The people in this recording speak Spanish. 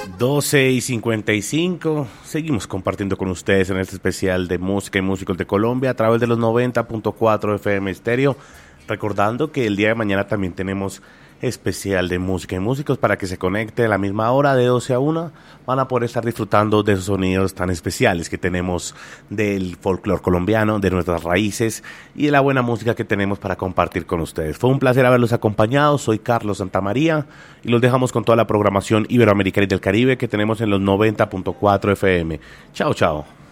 12:55, seguimos compartiendo con ustedes en este especial de música y músicos de Colombia a través de los 90.4 FM Estéreo, recordando que el día de mañana también tenemos especial de música y músicos para que se conecte a la misma hora de 12 a 1, van a poder estar disfrutando de esos sonidos tan especiales que tenemos del folclore colombiano, de nuestras raíces y de la buena música que tenemos para compartir con ustedes. Fue un placer haberlos acompañado, soy Carlos Santamaría y los dejamos con toda la programación iberoamericana y del Caribe que tenemos en los 90.4 FM. Chao, chao.